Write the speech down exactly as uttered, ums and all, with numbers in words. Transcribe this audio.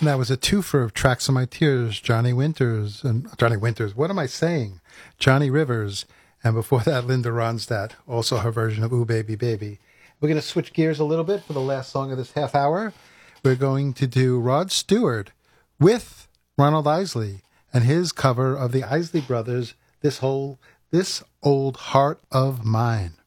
And that was a twofer of Tracks of My Tears, Johnny Winters, and Johnny Winters, what am I saying? Johnny Rivers, and before that, Linda Ronstadt, also her version of Ooh Baby Baby. We're going to switch gears a little bit for the last song of this half hour. We're going to do Rod Stewart with Ronald Isley and his cover of the Isley Brothers, This Whole, This Old Heart of Mine.